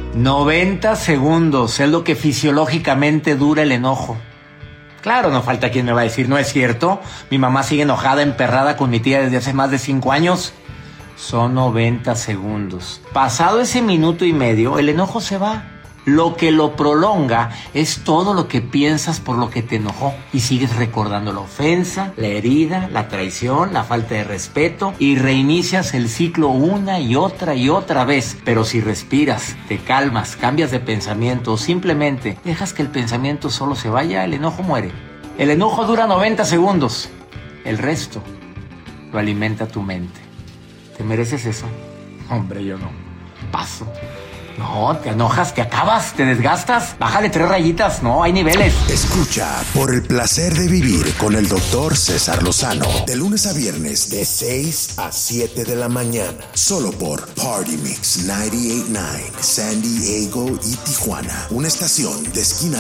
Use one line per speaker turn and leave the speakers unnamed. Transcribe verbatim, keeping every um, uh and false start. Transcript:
noventa segundos es lo que fisiológicamente dura el enojo. Claro, no falta quien me va a decir, ¿no es cierto? Mi mamá sigue enojada, emperrada con mi tía desde hace más de cinco años. Son noventa segundos. Pasado ese minuto y medio, el enojo se va. Lo que lo prolonga es todo lo que piensas por lo que te enojó. Y sigues recordando la ofensa, la herida, la traición, la falta de respeto. Y reinicias el ciclo una y otra y otra vez. Pero si respiras, te calmas, cambias de pensamiento o simplemente dejas que el pensamiento solo se vaya, el enojo muere. El enojo dura noventa segundos. El resto lo alimenta tu mente. ¿Te mereces eso? Hombre, yo no. Paso. No, te enojas, te acabas, te desgastas. Bájale tres rayitas, no, hay niveles.
Escucha Por el Placer de Vivir con el doctor César Lozano. De lunes a viernes, de seis a siete de la mañana. Solo por Party Mix noventa y ocho punto nueve, San Diego y Tijuana. Una estación de Esquina